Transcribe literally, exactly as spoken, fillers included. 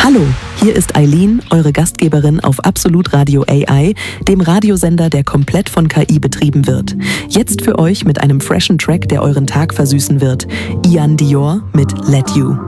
Hallo, hier ist Eileen, eure Gastgeberin auf Absolut Radio A I, dem Radiosender, der komplett von K I betrieben wird. Jetzt für euch mit einem freshen Track, der euren Tag versüßen wird. Ian Dior mit Let You.